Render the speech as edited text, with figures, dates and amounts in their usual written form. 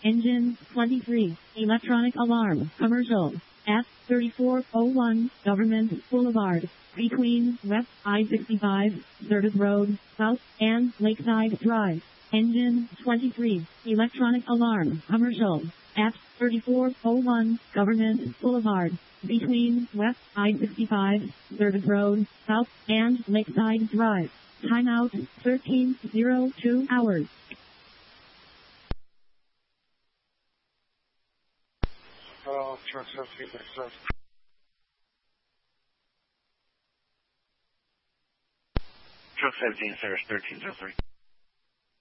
Engine 23. Electronic alarm. Commercial. At 3401 Government Boulevard. Between West I-65, Service Road, South, and Lakeside Drive. Engine 23. Electronic alarm. Commercial. At 3401 Government Boulevard. Between West I-65, Service Road, South, and Lakeside Drive. Timeout 13:02 hours. Truck 17, Truck 17, Service 1303.